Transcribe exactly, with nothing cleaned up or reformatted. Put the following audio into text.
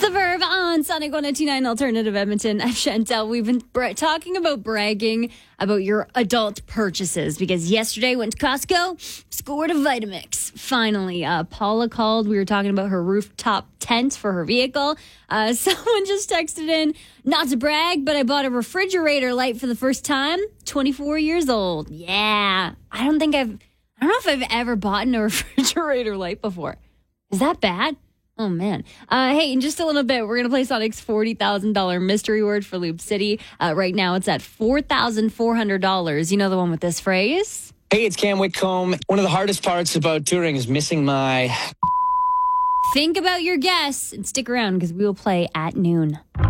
The Verb on Sonic one oh two point nine Alternative Edmonton. I'm Chantel. We've been bra- talking about bragging about your adult purchases because yesterday went to Costco, scored a Vitamix. Finally, uh, Paula called. We were talking about her rooftop tent for her vehicle. Uh, someone just texted in, not to brag, but I bought a refrigerator light for the first time. twenty-four years old. Yeah. I don't think I've, I don't know if I've ever bought a refrigerator light before. Is that bad? Oh, man. Uh, hey, in just a little bit, we're going to play Sonic's forty thousand dollars mystery word for Loop City. Uh, right now, it's at four thousand four hundred dollars. You know the one with this phrase? Hey, it's Cam Whitcomb. One of the hardest parts about touring is missing my... Think about your guess and stick around because we will play at noon.